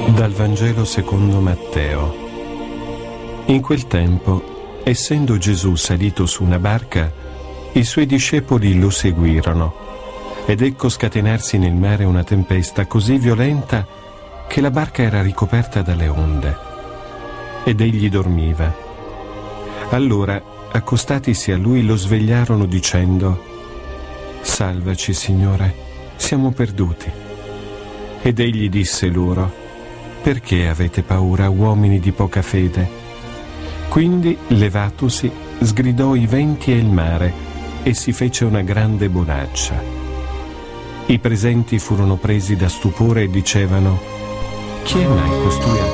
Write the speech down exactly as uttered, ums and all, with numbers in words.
Dal Vangelo secondo Matteo. In quel tempo, essendo Gesù salito su una barca, i suoi discepoli lo seguirono, ed ecco scatenarsi nel mare una tempesta così violenta che la barca era ricoperta dalle onde, ed egli dormiva. Allora, accostatisi a lui, lo svegliarono dicendo: «Salvaci, Signore, siamo perduti». Ed egli disse loro: «Perché avete paura, uomini di poca fede?» Quindi, levatosi, sgridò i venti e il mare, e si fece una grande bonaccia. I presenti furono presi da stupore e dicevano: «Chi è mai costui